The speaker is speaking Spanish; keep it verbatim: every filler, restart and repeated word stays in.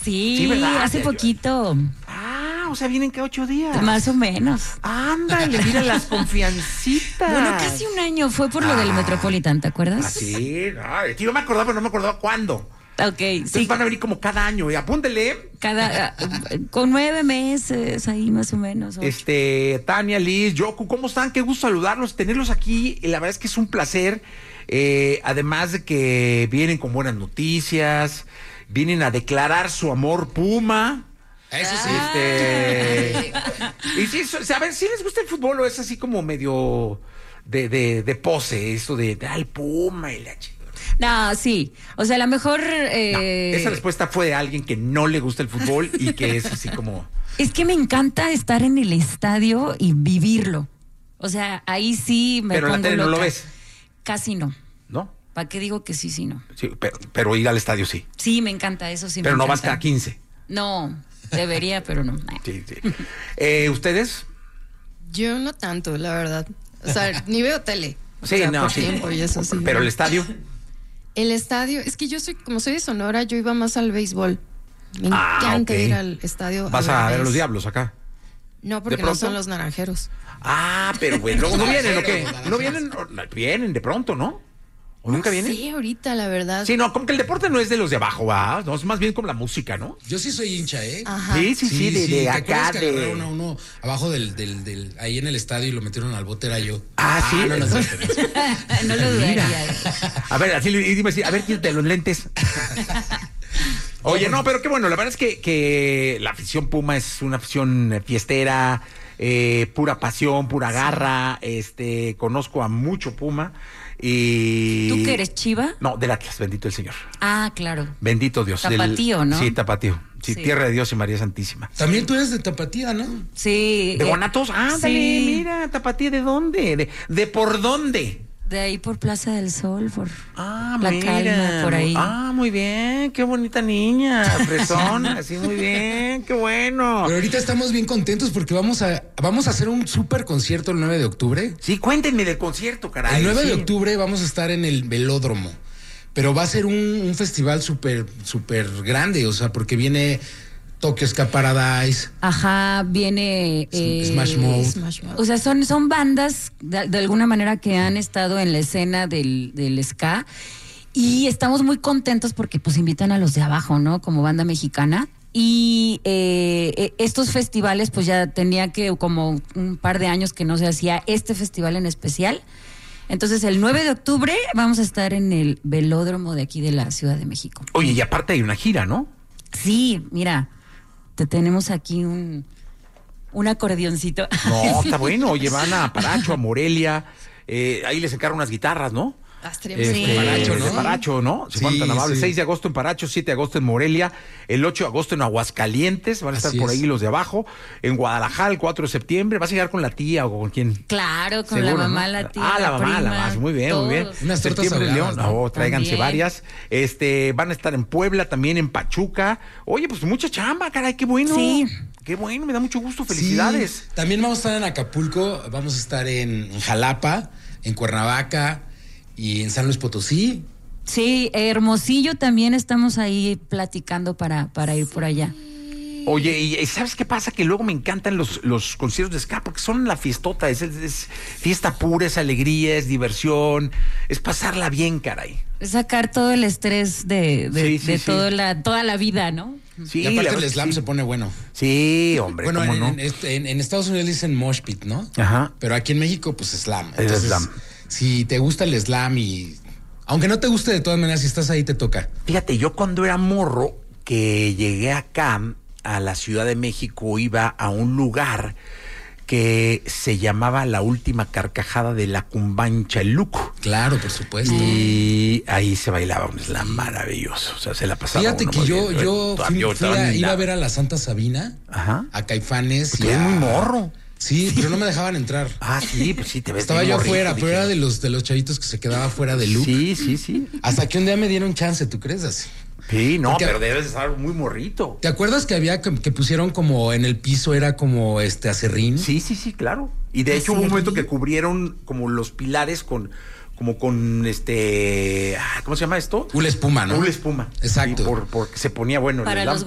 Sí, Sí, ¿verdad? hace poquito. Ah, o sea, vienen cada ocho días. Más o menos. Ándale, mira las confiancitas. Bueno, casi un año fue por lo Ah. del Metropolitan, ¿te acuerdas? Ah, sí. Ay, tío, yo me acordaba, pero no me acordaba cuándo. Ok, Entonces sí. van a venir como cada año. Y apúntele. Cada, con nueve meses ahí más o menos. ocho. Este, Tania, Liz, Yoku, ¿cómo están? Qué gusto saludarlos, tenerlos aquí. La verdad es que es un placer. Eh, además de que vienen con buenas noticias, vienen a declarar su amor Puma. Eso sí. Este, y sí, so- a ver, si les gusta el fútbol o es así como medio de, de, de pose, esto de, de al Puma y la chica. No, sí. O sea, a lo mejor. Eh, No, esa respuesta fue de alguien que no le gusta el fútbol y que es así como. Es que me encanta estar en el estadio y vivirlo. O sea, ahí sí me Pero en la pongo tele no lo loca. ves, Casi no. ¿no? ¿Para qué digo que sí, sí, no? Sí, pero, pero ir al estadio sí. Sí, me encanta, eso sí Pero me no vas encanta. cada quince. No, debería, pero no. Sí, sí. Eh, ¿Ustedes? Yo no tanto, la verdad. O sea, ni veo tele. O Sí, sea, no, por sí. tiempo y eso sí. Pero el estadio. El estadio, es que yo soy, como soy de Sonora, yo iba más al béisbol. Me Ah, encanta ok. ir al estadio. Vas a ver a ver los diablos acá. No, porque ¿De no pronto? son los naranjeros. Ah, pero bueno, luego no vienen, ¿o qué? No vienen, o- no, vienen de pronto, ¿no? ¿O nunca vienen? Sí, ahorita, la verdad. Sí, no, como que el deporte no es de los de abajo, ¿va? No, es más bien como la música, ¿no? Yo sí soy hincha, ¿eh? Ajá. Sí, sí, sí, de, de ¿Te acá, acuerdas que de... agarraron a uno abajo del, del, del, ahí en el estadio y lo metieron al bote? Era yo. Ah, sí. no, no, no, no, no. No lo dudaría. A ver, así le- y dime así, a ver, quítate los lentes. Oye, no, pero qué bueno, la verdad es que, que la afición Puma es una afición eh, fiestera, eh, pura pasión, pura garra. Este, conozco a mucho Puma y... ¿Tú qué eres, Chiva? No, del Atlas, bendito el Señor. Ah, claro. Bendito Dios. del- Tapatío, ¿no? Sí, Tapatío. Sí, Sí. tierra de Dios y María Santísima. También tú eres de Tapatía, ¿no? Sí. ¿De eh, Guanatos? Ándale, sí. mira, Tapatío, ¿de dónde? ¿De, de por dónde? De ahí por Plaza del Sol, por Ah, La mira. Calma, por ahí. Ah, muy bien, qué bonita niña, fresón, así muy bien, qué bueno. Pero ahorita estamos bien contentos porque vamos a, vamos a hacer un súper concierto el nueve de octubre. Sí, cuéntenme del concierto, caray. El nueve sí. de octubre vamos a estar en el Velódromo, pero va a ser un, un festival súper, súper grande, o sea, porque viene Tokyo Ska Paradise, Ajá, viene. eh, Smash Mouth. Smash Mouth. O sea, son, son bandas de, de alguna manera que han estado en la escena del, del ska y estamos muy contentos porque pues invitan a los de abajo, ¿no? Como banda mexicana. Y eh, eh, estos festivales, pues ya tenía que como un par de años que no se hacía este festival en especial. Entonces, el nueve de octubre vamos a estar en el Velódromo de aquí de la Ciudad de México. Oye, y aparte hay una gira, ¿no? Sí, mira, te tenemos aquí un, un acordeoncito. No, está bueno. Oye, van a Paracho, a Morelia. Eh, ahí les encargan unas guitarras, ¿no? Ah, estaría Este, muy Sí. Paracho, ¿no? de Paracho, ¿no? Se Sí, ponen tan amables. sí. seis de agosto en Paracho, siete de agosto en Morelia, el ocho de agosto en Aguascalientes, van a estar Así por es. ahí los de abajo, en Guadalajara el cuatro de septiembre. ¿Vas a llegar con la tía o con quién? Claro, con Seguro, la mamá, ¿no? la tía. Ah, la mamá, la prima, más. Muy bien, muy bien. todos. Unas tortas Septiembre, ahogadas, León. ¿no? Oh, tráiganse También. varias. Este, van a estar en Puebla, también en Pachuca. Oye, pues mucha chamba, caray, qué bueno. Sí. Qué bueno, me da mucho gusto. Felicidades. Sí. También vamos a estar en Acapulco, vamos a estar en, en Jalapa, en Cuernavaca y en San Luis Potosí. Sí, Hermosillo también estamos ahí platicando para, para ir por allá. Oye, ¿y y sabes qué pasa? Que luego me encantan los, los conciertos de ska porque son la fiestota, es, es- es fiesta pura, es alegría, es diversión, es pasarla bien, caray. Es sacar todo el estrés de, de, Sí, sí, de sí. toda, la, toda la vida, ¿no? Sí, y la aparte verdad el que slam sí. se pone bueno. Sí, hombre, Bueno, ¿cómo en, no? en- este, en- en Estados Unidos le dicen mosh pit, ¿no? Ajá. Pero aquí en México, pues slam. Es slam. Si te gusta el slam y... Aunque no te guste, de todas maneras, si estás ahí, te toca. Fíjate, yo cuando era morro, que llegué acá a la Ciudad de México, iba a un lugar que se llamaba La Última Carcajada de la Cumbancha, el Luco. Claro, por supuesto. Y ahí se bailaba un slam maravilloso. O sea, se la pasaba. Fíjate uno que muy yo, bien. yo Yo- fui- yo fui estaba a- en iba la- a ver a la Santa Sabina, Ajá. a Caifanes. Pues y tú eres a- muy morro. Sí, pero no me dejaban entrar. Ah, sí, pues sí, te ves Estaba bien yo morrito, afuera, dije. pero era de los, de los chavitos que se quedaba fuera de loop. Sí, sí, sí. Hasta que un día me dieron chance, ¿tú crees así? Sí, no, Porque- pero debes de estar muy morrito. ¿Te acuerdas que había que, que pusieron como en el piso era como este acerrín? Sí, sí, sí, claro. Y de hecho hubo un momento que cubrieron como los pilares con, como con este, ah, ¿cómo se llama esto? Una espuma, ¿no? Una espuma. Exacto. Sí, por, porque se ponía bueno el Para slam. los